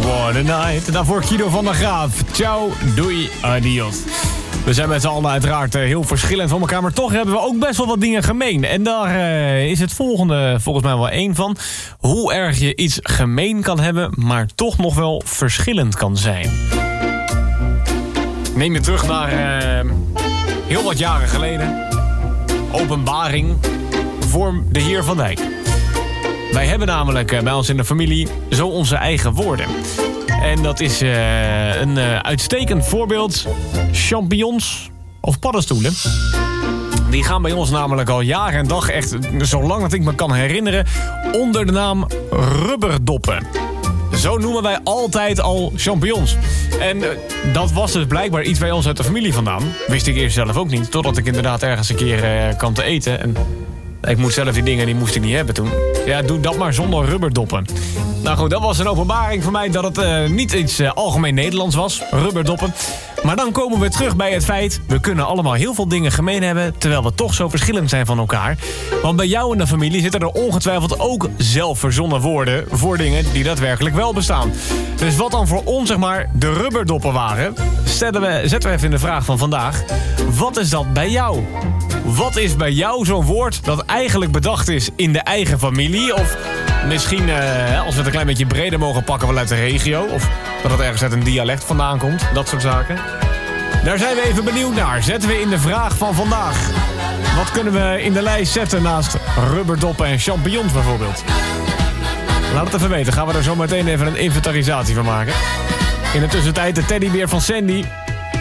What a night. Daarvoor Guido van der Graaf. Ciao, doei, adios. We zijn met z'n allen uiteraard heel verschillend van elkaar, maar toch hebben we ook best wel wat dingen gemeen. En daar is het volgende volgens mij wel één van. Hoe erg je iets gemeen kan hebben, maar toch nog wel verschillend kan zijn. Neem je terug naar heel wat jaren geleden. Openbaring voor de heer Van Dijk. Wij hebben namelijk bij ons in de familie zo onze eigen woorden. En dat is een uitstekend voorbeeld. Champignons of paddenstoelen. Die gaan bij ons namelijk al jaar en dag, echt zolang dat ik me kan herinneren, onder de naam rubberdoppen. Zo noemen wij altijd al champignons. En dat was dus blijkbaar iets bij ons uit de familie vandaan. Wist ik eerst zelf ook niet, totdat ik inderdaad ergens een keer kwam te eten. En ik moest zelf die dingen, die moest ik niet hebben toen. Ja, doe dat maar zonder rubberdoppen. Nou goed, dat was een openbaring voor mij dat het niet iets algemeen Nederlands was, rubberdoppen. Maar dan komen we terug bij het feit, we kunnen allemaal heel veel dingen gemeen hebben, terwijl we toch zo verschillend zijn van elkaar. Want bij jou in de familie zitten er ongetwijfeld ook zelfverzonnen woorden voor dingen die daadwerkelijk wel bestaan. Dus wat dan voor ons, zeg maar, de rubberdoppen waren, zetten we even in de vraag van vandaag. Wat is dat bij jou? Wat is bij jou zo'n woord dat eigenlijk bedacht is in de eigen familie? Of misschien, als we het een klein beetje breder mogen pakken, wel uit de regio. Of dat het ergens uit een dialect vandaan komt. Dat soort zaken. Daar zijn we even benieuwd naar. Zetten we in de vraag van vandaag. Wat kunnen we in de lijst zetten naast rubberdoppen en champignons bijvoorbeeld? Laat het even weten. Gaan we er zo meteen even een inventarisatie van maken. In de tussentijd de teddybeer van Sandy.